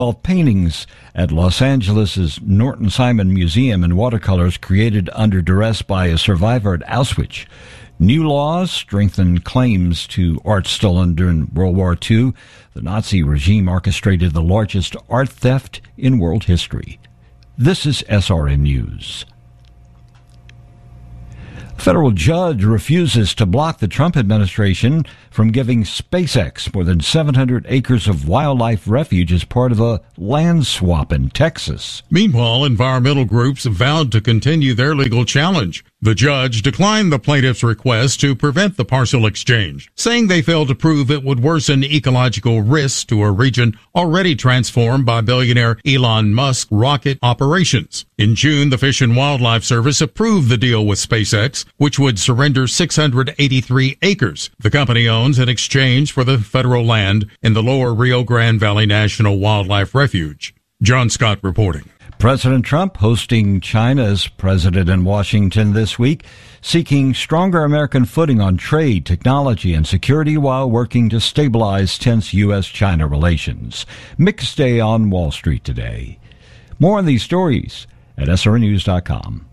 paintings at Los Angeles' Norton Simon Museum and watercolors created under duress by a survivor at Auschwitz. New laws strengthen claims to art stolen during World War II. The Nazi regime orchestrated the largest art theft in world history. This is SRN News. A federal judge refuses to block the Trump administration from giving SpaceX more than 700 acres of wildlife refuge as part of a land swap in Texas. Meanwhile, environmental groups have vowed to continue their legal challenge. The judge declined the plaintiff's request to prevent the parcel exchange, saying they failed to prove it would worsen ecological risks to a region already transformed by billionaire Elon Musk rocket operations. In June, the Fish and Wildlife Service approved the deal with SpaceX, which would surrender 683 acres the company owns in exchange for the federal land in the lower Rio Grande Valley National Wildlife Refuge. John Scott reporting. President Trump hosting China's president in Washington this week, seeking stronger American footing on trade, technology, and security while working to stabilize tense U.S.-China relations. Mixed day on Wall Street today. More on these stories at srnews.com.